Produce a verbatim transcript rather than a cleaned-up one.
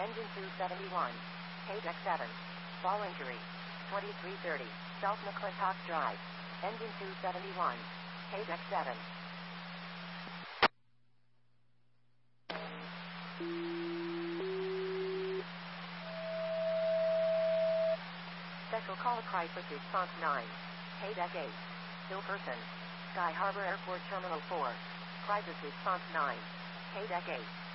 Engine two seventy-one. Paydeck seven. Fall injury. twenty-three thirty. South McClintock Drive. Engine two seventy-one. Paydeck seven. Special call crisis response nine. Paydeck eight. Hill Person. Sky Harbor Airport Terminal four. Crisis response nine. Paydeck eight.